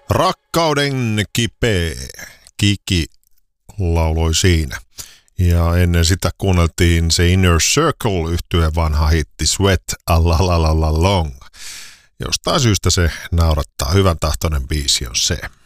Rakkauden kipeä. Kiki lauloi siinä. Ja ennen sitä kuunneltiin se Inner Circle -yhtyeen vanha hitti Sweat Allalalala Long. Jostain syystä se naurattaa. Hyvän tahtoinen biisi on se.